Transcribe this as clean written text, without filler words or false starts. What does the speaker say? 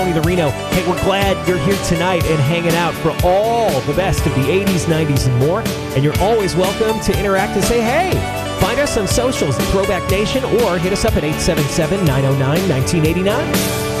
The Reno. Hey, we're glad you're here tonight and hanging out for all the best of the 80s, 90s, and more. And you're always welcome to interact and say, hey, find us on socials at Throwback Nation or hit us up at 877-909-1989.